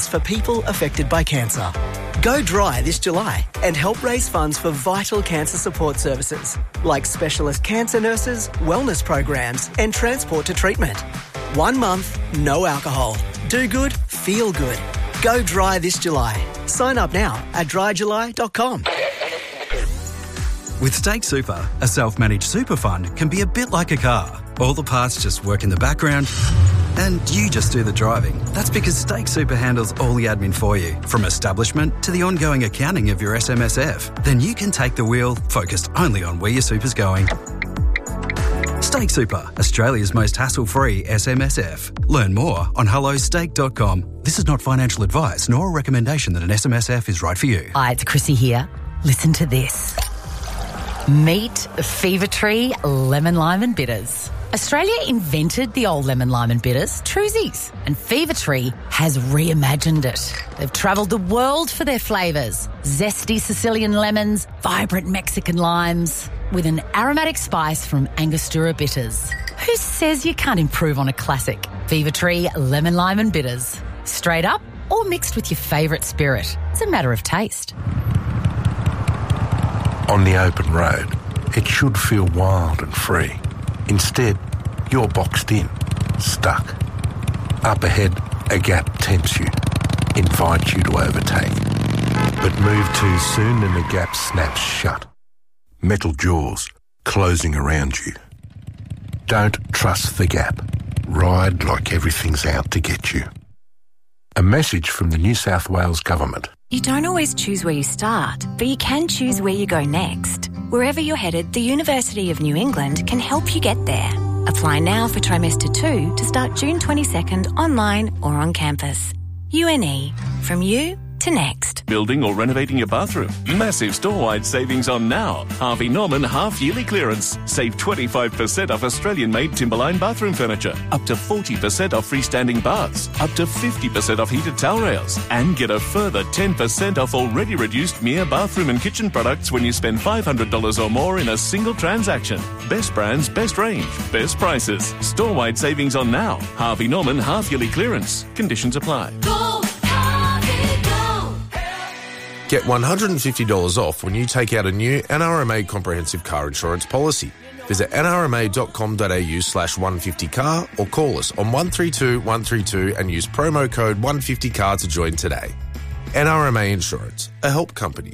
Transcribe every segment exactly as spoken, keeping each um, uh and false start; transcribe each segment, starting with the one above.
for people affected by cancer. Go dry this July and help raise funds for vital cancer support services like specialist cancer nurses, wellness programs and transport to treatment. One month, no alcohol. Do good, feel good. Go dry this July. Sign up now at dry july dot com. With Stake Super, a self-managed super fund can be a bit like a car. All the parts just work in the background and you just do the driving. That's because Stake Super handles all the admin for you, from establishment to the ongoing accounting of your S M S F. Then you can take the wheel, focused only on where your super's going. Stake Super, Australia's most hassle-free S M S F. Learn more on hello stake dot com. This is not financial advice nor a recommendation that an S M S F is right for you. Hi, it's Chrissy here. Listen to this. Meet Fever Tree Lemon Lime and Bitters. Australia invented the old lemon lime and bitters, Truzies, and Fever Tree has reimagined it. They've travelled the world for their flavours. Zesty Sicilian lemons, vibrant Mexican limes, with an aromatic spice from Angostura bitters. Who says you can't improve on a classic? Fever Tree Lemon Lime and Bitters. Straight up or mixed with your favourite spirit. It's a matter of taste. On the open road, it should feel wild and free. Instead, you're boxed in, stuck. Up ahead, a gap tempts you, invites you to overtake. But move too soon and the gap snaps shut. Metal jaws closing around you. Don't trust the gap. Ride like everything's out to get you. A message from the New South Wales Government. You don't always choose where you start, but you can choose where you go next. Wherever you're headed, the University of New England can help you get there. Apply now for trimester two to start June twenty-second online or on campus. U N E, from you to next. Building or renovating your bathroom? Massive store-wide savings on now. Harvey Norman half-yearly clearance. Save twenty-five percent off Australian-made Timberline bathroom furniture. Up to forty percent off freestanding baths. Up to fifty percent off heated towel rails. And get a further ten percent off already reduced Mia bathroom and kitchen products when you spend five hundred dollars or more in a single transaction. Best brands, best range, best prices. Store-wide savings on now. Harvey Norman half-yearly clearance. Conditions apply. Go! Get one hundred fifty dollars off when you take out a new N R M A comprehensive car insurance policy. Visit n r m a dot com dot a u slash one fifty car or call us on one three two one three two and use promo code one fifty car to join today. N R M A Insurance, a help company.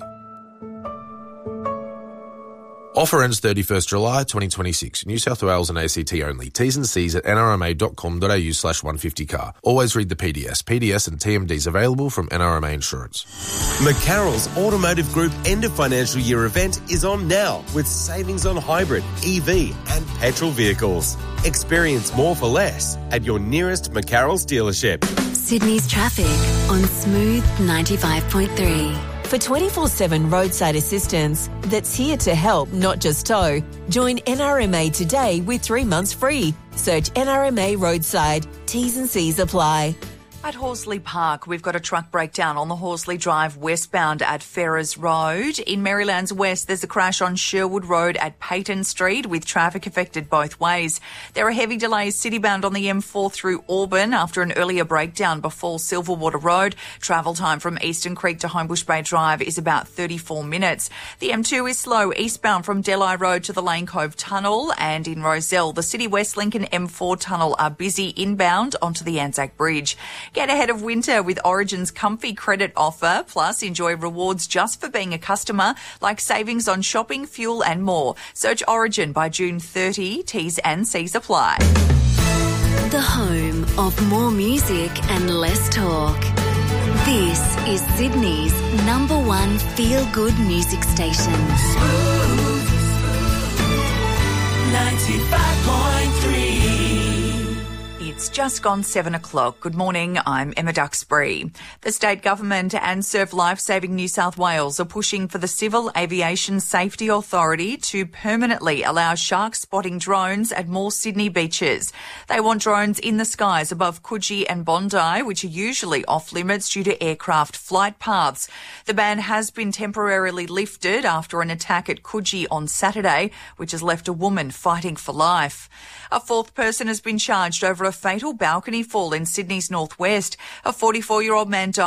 Offer ends thirty-first July twenty twenty-six. New South Wales and A C T only. T's and C's at n r m a dot com dot a u slash one fifty car. Always read the P D S. P D S and T M Ds available from N R M A Insurance. McCarroll's Automotive Group end of financial year event is on now with savings on hybrid, E V and petrol vehicles. Experience more for less at your nearest McCarroll's dealership. Sydney's traffic on Smooth ninety-five point three. For twenty-four seven roadside assistance that's here to help, not just tow, join N R M A today with three months free. Search N R M A Roadside. T's and C's apply. At Horsley Park, we've got a truck breakdown on the Horsley Drive westbound at Ferrers Road. In Maryland's West, there's a crash on Sherwood Road at Payton Street with traffic affected both ways. There are heavy delays citybound on the M four through Auburn after an earlier breakdown before Silverwater Road. Travel time from Eastern Creek to Homebush Bay Drive is about thirty-four minutes. The M two is slow eastbound from Delhi Road to the Lane Cove Tunnel, and in Rozelle, the City West Link and M four Tunnel are busy inbound onto the Anzac Bridge. Get ahead of winter with Origin's comfy credit offer, plus enjoy rewards just for being a customer, like savings on shopping, fuel and more. Search Origin by June thirtieth. T's and C's apply. The home of more music and less talk. This is Sydney's number one feel-good music station. Smooth ninety-five point three. It's just gone seven o'clock. Good morning, I'm Emma Duxbury. The state government and Surf Life Saving New South Wales are pushing for the Civil Aviation Safety Authority to permanently allow shark spotting drones at more Sydney beaches. They want drones in the skies above Coogee and Bondi, which are usually off limits due to aircraft flight paths. The ban has been temporarily lifted after an attack at Coogee on Saturday, which has left a woman fighting for life. A fourth person has been charged over a fatal balcony fall in Sydney's northwest. A forty-four-year-old man died